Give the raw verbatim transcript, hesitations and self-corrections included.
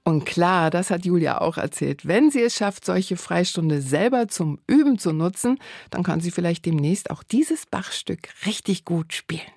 Und klar, das hat Julia auch erzählt. Wenn sie es schafft, solche Freistunde selber zum Üben zu nutzen, dann kann sie vielleicht demnächst auch dieses Bachstück richtig gut spielen.